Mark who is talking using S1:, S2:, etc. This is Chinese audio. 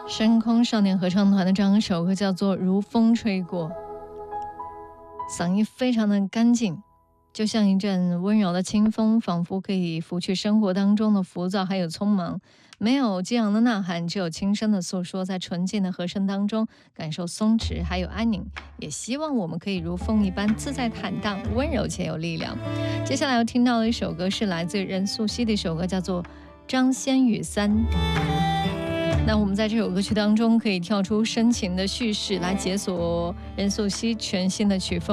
S1: 深空少年合唱团的这样一首歌叫做《如风吹过》，嗓音非常的干净，就像一阵温柔的清风，仿佛可以拂去生活当中的浮躁还有匆忙。没有激昂的呐喊，只有轻声的诉说，在纯净的和声当中感受松弛还有安宁。也希望我们可以如风一般自在坦荡，温柔且有力量。接下来要听到的一首歌是来自任素汐的一首歌，叫做《张仙雨三》。那我们在这首歌曲当中可以跳出深情的叙事，来解锁任素汐全新的曲风。